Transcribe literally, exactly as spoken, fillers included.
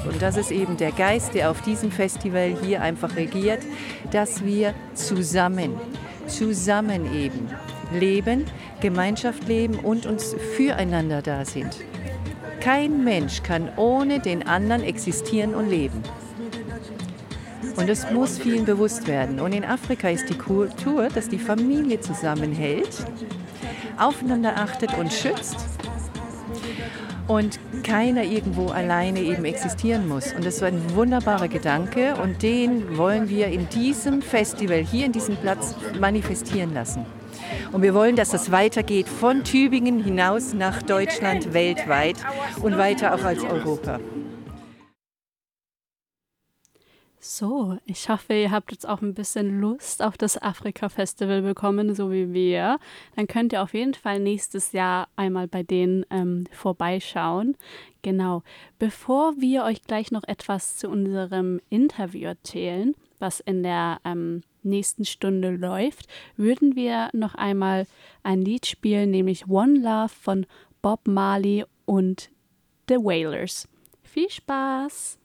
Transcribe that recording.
Und das ist eben der Geist, der auf diesem Festival hier einfach regiert, dass wir zusammen, zusammen eben leben, Gemeinschaft leben und uns füreinander da sind. Kein Mensch kann ohne den anderen existieren und leben. Und das muss vielen bewusst werden. Und in Afrika ist die Kultur, dass die Familie zusammenhält, aufeinander achtet und schützt und keiner irgendwo alleine eben existieren muss. Und das ist ein wunderbarer Gedanke und den wollen wir in diesem Festival, hier in diesem Platz manifestieren lassen. Und wir wollen, dass das weitergeht von Tübingen hinaus nach Deutschland, weltweit und weiter auch als Europa. So, ich hoffe, ihr habt jetzt auch ein bisschen Lust auf das Afrika-Festival bekommen, so wie wir. Dann könnt ihr auf jeden Fall nächstes Jahr einmal bei denen ähm, vorbeischauen. Genau. Bevor wir euch gleich noch etwas zu unserem Interview erzählen, was in der ähm, nächsten Stunde läuft, würden wir noch einmal ein Lied spielen, nämlich One Love von Bob Marley und The Wailers. Viel Spaß!